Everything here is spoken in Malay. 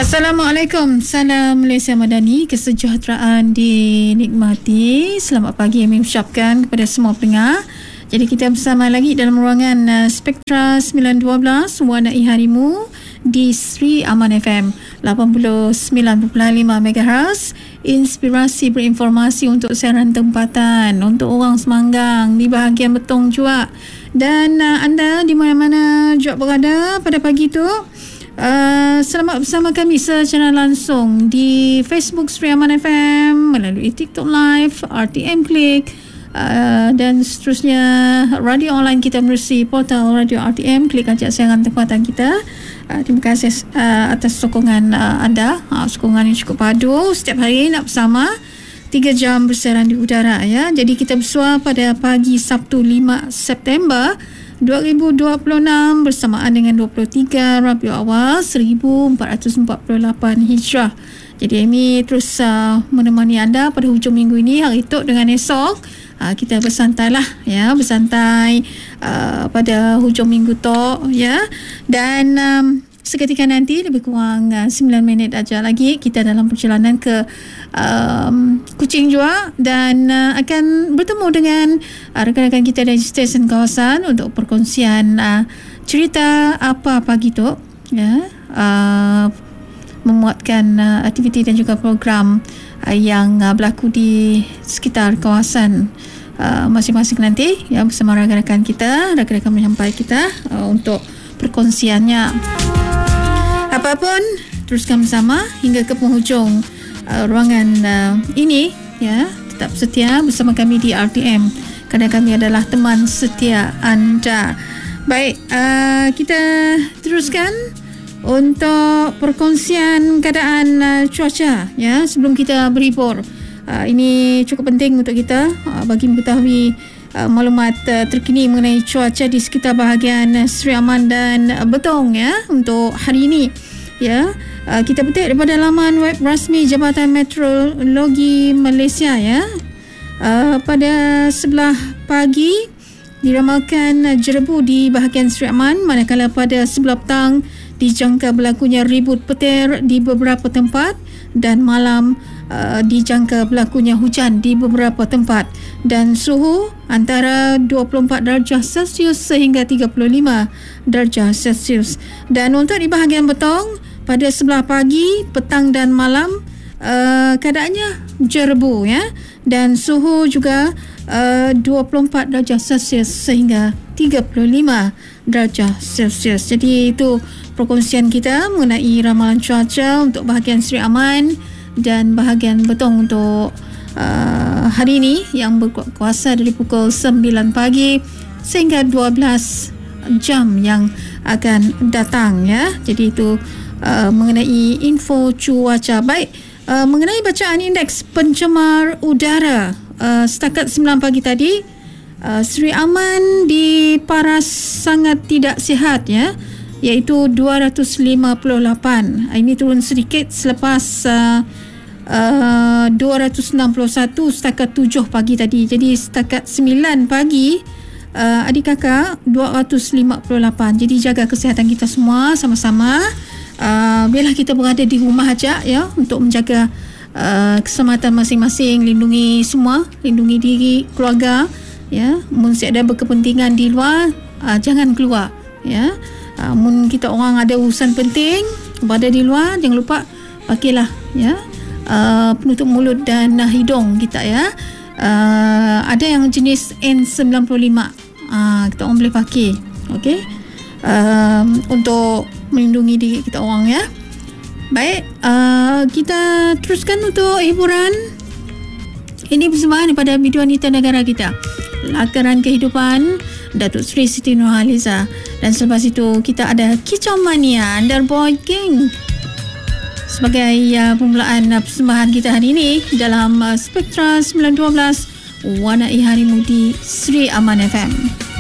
Assalamualaikum. Salam Malaysia Madani. Kesejahteraan dinikmati. Selamat pagi kami ucapkan kepada semua pendengar. Jadi kita bersama lagi dalam ruangan Spektra 912 Warnai Harimu di Sri Aman FM 89.5 MHz. Inspirasi berinformasi untuk siaran tempatan, untuk orang Semanggang di bahagian Betong juga. Dan anda di mana-mana juga berada pada pagi itu, selamat bersama kami secara langsung di Facebook Sri Aman FM, melalui TikTok Live, RTM Click, dan seterusnya radio online kita menerusi portal radio RTM. Klik ajak siaran tempatan kita. Terima kasih atas sokongan anda. Sokongan yang cukup padu. Setiap hari nak bersama 3 jam bersiaran di udara ya. Jadi kita bersua pada pagi Sabtu 5 September 2026 bersamaan dengan 23 Rabiul Awal 1448 Hijrah. Jadi Amy terus menemani anda pada hujung minggu ini, hari itu dengan esok. Kita bersantai lah ya, bersantai pada hujung minggu tu ya. Dan seketika nanti lebih kurang 9 minit aja lagi kita dalam perjalanan ke Kuching juga, dan akan bertemu dengan rakan-rakan kita dari stesen kawasan untuk perkongsian cerita apa pagi tu ya, memuatkan aktiviti dan juga program yang berlaku di sekitar kawasan masing-masing nanti ya, bersama rakan-rakan kita, rakan-rakan penyampai kita untuk perkongsiannya. Apapun, teruskan bersama hingga ke penghujung ruangan ini ya. Tetap setia bersama kami di RTM kerana kami adalah teman setia anda. Baik, kita teruskan untuk perkongsian keadaan cuaca ya, sebelum kita berhibur. Ini cukup penting untuk kita bagi mengetahui maklumat terkini mengenai cuaca di sekitar bahagian Sri Aman dan Betong ya untuk hari ini ya. Kita petik daripada laman web rasmi Jabatan Meteorologi Malaysia ya. Pada sebelah pagi diramalkan jerebu di bahagian Sri Aman, manakala pada sebelah petang dijangka berlakunya ribut petir di beberapa tempat, dan malam dijangka berlakunya hujan di beberapa tempat, dan suhu antara 24 darjah Celsius sehingga 35 darjah Celsius. Dan untuk di bahagian Betong, pada sebelah pagi, petang dan malam keadaannya jerebu ya, dan suhu juga 24 darjah Celsius sehingga 35 darjah Celsius. Jadi itu perkongsian kita mengenai ramalan cuaca untuk bahagian Sri Aman dan bahagian Betong untuk hari ini, yang berkuasa dari pukul 9 pagi sehingga 12 jam yang akan datang ya. Jadi itu mengenai info cuaca. Baik, mengenai bacaan indeks pencemar udara setakat 9 pagi tadi, Sri Aman diparas sangat tidak sihat ya, iaitu 258. Ini turun sedikit selepas 261 setakat 7 pagi tadi. Jadi setakat 9 pagi adik kakak 258. Jadi jaga kesihatan kita semua sama-sama. Biarlah kita berada di rumah aja ya, untuk menjaga keselamatan masing-masing, lindungi semua, lindungi diri, keluarga ya. Mesti ada berkepentingan di luar, jangan keluar ya. Mun kita orang ada urusan penting berada di luar, jangan lupa pakailah ya penutup mulut dan hidung kita ya. Ada yang jenis N95, kita orang boleh pakai, okey, untuk melindungi diri kita orang ya. Baik, kita teruskan untuk hiburan. Ini persembahan daripada biduan Nita Negara kita, Lakaran Kehidupan, Datuk Seri Siti Nurhaliza. Dan selepas itu kita ada Kicau Mania Underboy Gang sebagai permulaan persembahan kita hari ini dalam Spektra 912 Warnai Harimu di Sri Aman FM.